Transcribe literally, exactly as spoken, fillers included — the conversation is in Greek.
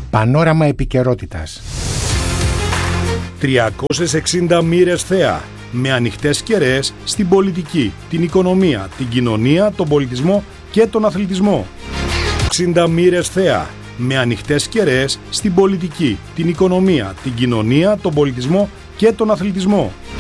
Πανόραμα επικαιρότητας. τριακόσιες εξήντα μοίρες θέα, με ανοιχτές κεραίες στην πολιτική, την οικονομία, την κοινωνία, τον πολιτισμό και τον αθλητισμό. εξήντα μοίρες θέα, με ανοιχτές κεραίες στην πολιτική, την οικονομία, την κοινωνία, τον πολιτισμό και τον αθλητισμό.